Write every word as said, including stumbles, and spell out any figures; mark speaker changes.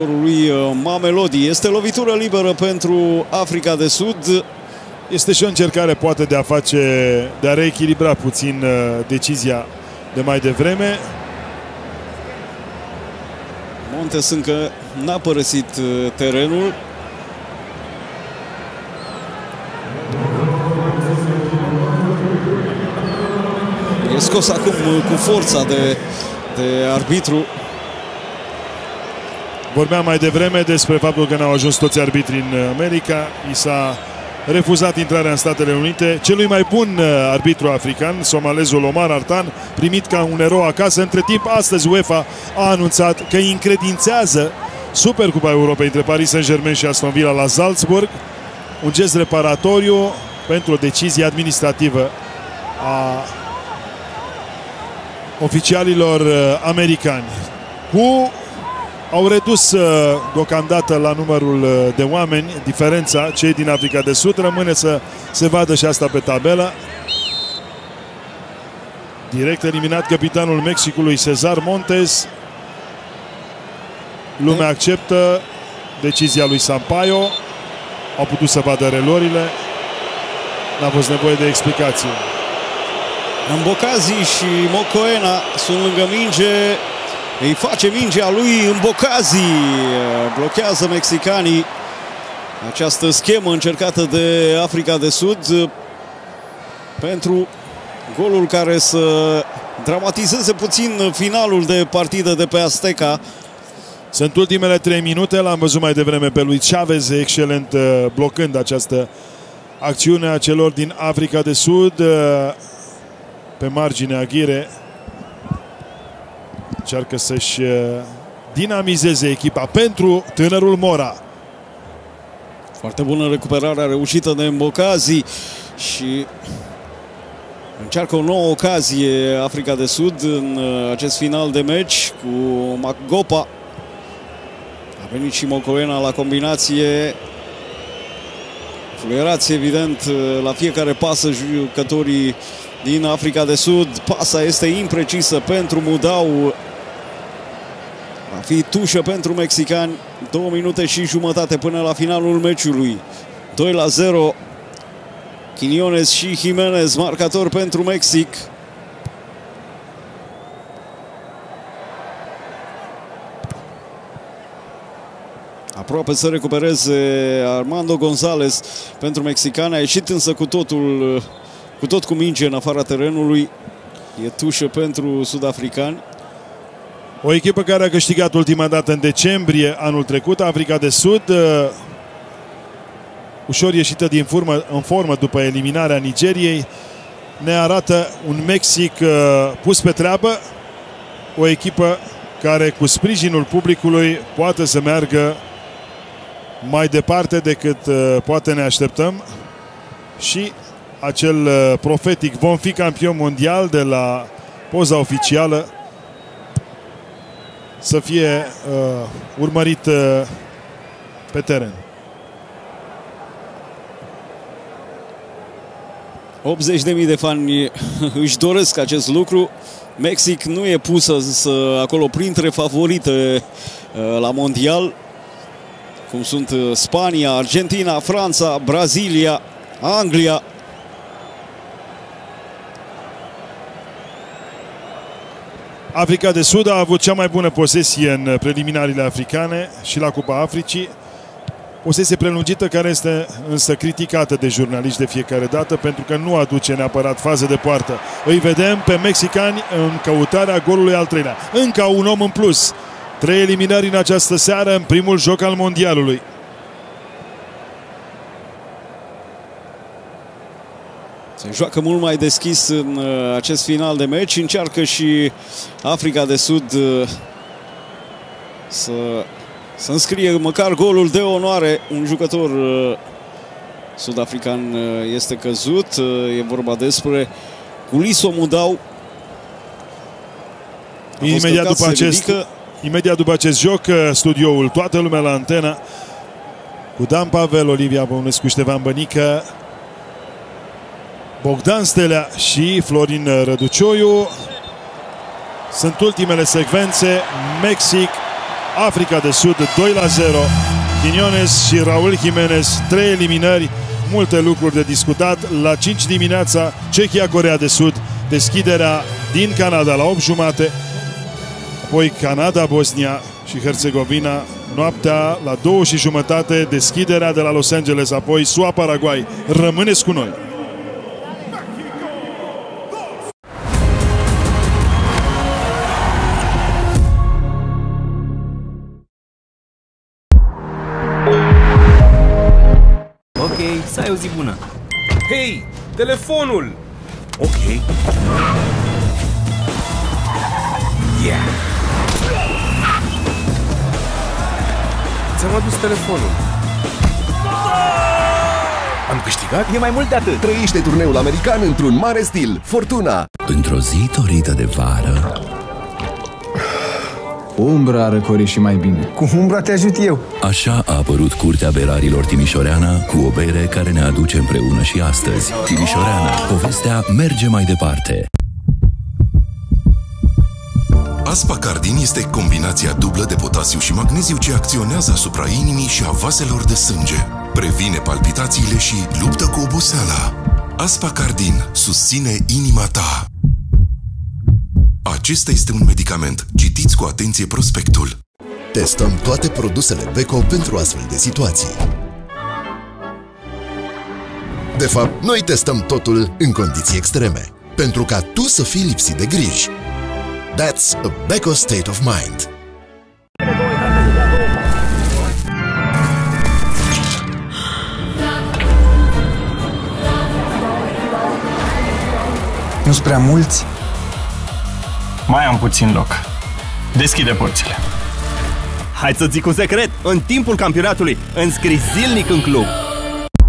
Speaker 1: lui Mamelodi. Este lovitură liberă pentru Africa de Sud.
Speaker 2: Este și o încercare poate de a face, de a reechilibra puțin decizia de mai devreme.
Speaker 1: Montes încă n-a părăsit terenul. E scos acum cu forța de, de arbitru.
Speaker 2: Vorbeam mai devreme despre faptul că n-au ajuns toți arbitrii în America. I s-a refuzat intrarea în Statele Unite. Celui mai bun arbitru african, somalezul Omar Artan, primit ca un erou acasă. Între timp, astăzi UEFA a anunțat că îi încredințează Supercupa Europei între Paris Saint-Germain și Aston Villa la Salzburg. Un gest reparatoriu pentru o decizie administrativă a oficialilor americani. Cu Au redus deocamdată la numărul de oameni diferența, cei din Africa de Sud. Rămâne să se vadă și asta pe tabelă. Direct eliminat capitanul Mexicului, Cesar Montes. Lumea acceptă decizia lui Sampaio. Au putut să vadă reluările. N-a fost nevoie de explicații.
Speaker 1: Mbokazi și Mokoena sunt lângă minge. Îi face mingea lui Mbokazi. Blochează mexicanii această schemă încercată de Africa de Sud pentru golul care să dramatizeze puțin finalul de partidă de pe Azteca.
Speaker 2: Sunt ultimele trei minute. L-am văzut mai devreme pe lui Chavez, excelent blocând această acțiune a celor din Africa de Sud. Pe marginea Aguirre încearcă să-și dinamizeze echipa pentru tânărul Mora.
Speaker 1: Foarte bună recuperare reușită de Mbokazi și încearcă o nouă ocazie Africa de Sud în acest final de meci cu Magopa. A venit și Mokoena la combinație. Fluierați evident la fiecare pasă jucătorii din Africa de Sud. Pasa este imprecisă pentru Mudau. Va fi tușă pentru mexicani. Două minute și jumătate până la finalul meciului. doi la zero. Quiñones și Jimenez, marcator pentru Mexic. Aproape să recupereze Armando González pentru mexicani. A ieșit însă cu totul, cu tot cu minge în afara terenului. E tușă pentru sud-africani.
Speaker 2: O echipă care a câștigat ultima dată în decembrie anul trecut, Africa de Sud, uh, ușor ieșită din formă, în formă după eliminarea Nigeriei, ne arată un Mexic uh, pus pe treabă, o echipă care cu sprijinul publicului poate să meargă mai departe decât uh, poate ne așteptăm și acel uh, profetic vom fi campion mondial de la poza oficială să fie uh, urmărit uh, pe teren.
Speaker 1: optzeci de mii de fani își doresc acest lucru. Mexic nu e pusă să, acolo printre favorite uh, la mondial, cum sunt Spania, Argentina, Franța, Brazilia, Anglia.
Speaker 2: Africa de Sud a avut cea mai bună posesie în preliminariile africane și la Cupa Africii. Posesie prelungită care este însă criticată de jurnaliști de fiecare dată pentru că nu aduce neapărat fază de poartă. Îi vedem pe mexicani în căutarea golului al treilea. Încă un om în plus. Trei eliminări în această seară în primul joc al mondialului.
Speaker 1: Se joacă mult mai deschis în uh, acest final de meci. Încearcă și Africa de Sud uh, să, să înscrie măcar golul de onoare. Un jucător uh, sud-african uh, este căzut. Uh, e vorba despre Guliso Mudau.
Speaker 2: Imediat după, acest, imediat după acest joc, studioul, toată lumea la antenă, cu Dan Pavel, Olivia Băunescu, Ștefan Bănică, Bogdan Stelea și Florin Răducioiu. Sunt ultimele secvențe. Mexic Africa de Sud doi la zero. Quiñones și Raul Jimenez, trei eliminări, multe lucruri de discutat. La cinci dimineața, Cehia-Coreea de Sud, deschiderea din Canada la opt jumate, apoi Canada-Bosnia și Herțegovina noaptea la două și jumătate, deschiderea de la Los Angeles, apoi S U A-Paraguay. Rămâneți cu noi!
Speaker 3: Ok, să ai o zi bună.
Speaker 4: Hei, telefonul!
Speaker 3: Ok.
Speaker 4: Yeah! Ți-am adus telefonul. Am câștigat?
Speaker 3: E mai mult de atât.
Speaker 5: Trăiește turneul american într-un mare stil. Fortuna!
Speaker 6: Într-o zi torită de vară,
Speaker 7: Umbra răcori și mai bine.
Speaker 8: Cu umbra te ajut eu.
Speaker 6: așa a apărut Curtea Berarilor Timișoreana, cu o bere care ne aduce împreună și astăzi. Timișoreana, povestea merge mai departe.
Speaker 9: Aspacardin este combinația dublă de potasiu și magneziu ce acționează asupra inimii și a vaselor de sânge. Previne palpitațiile și luptă cu oboseala. Aspacardin susține inima ta. Acesta este un medicament. Citiți cu atenție prospectul.
Speaker 5: Testăm toate produsele Beko pentru astfel de situații. De fapt, noi testăm totul în condiții extreme, pentru ca tu să fii lipsit de griji. That's a Beko state of mind.
Speaker 8: Nu-s prea mulți?
Speaker 10: Mai am puțin loc. Deschide porțile.
Speaker 3: Hai să zic un secret. În timpul campionatului înscrii zilnic în club.